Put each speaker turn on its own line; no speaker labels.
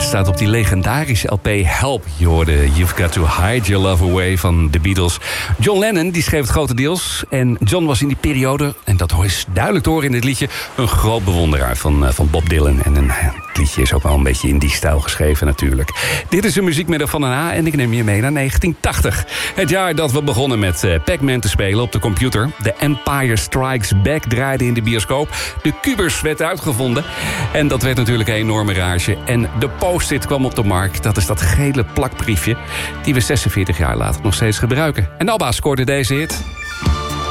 staat op die legendarische LP Help. Je hoorde You've Got To Hide Your Love Away van de Beatles. John Lennon die schreef het grotendeels. En John was in die periode, en dat is duidelijk te horen in dit liedje, een groot bewonderaar van Bob Dylan. En het liedje is ook wel een beetje in die stijl geschreven natuurlijk. Dit is een muziekmiddag van een A en ik neem je mee naar 1980. Het jaar dat we begonnen met Pac-Man te spelen op de computer. The Empire Strikes Back draaide in de bioscoop. De kubus werd uitgevonden. En dat werd natuurlijk een enorme rage. En de Post-it kwam op de markt. Dat is dat gele plakbriefje die we 46 jaar later nog steeds gebruiken. En Alba scoorde deze hit.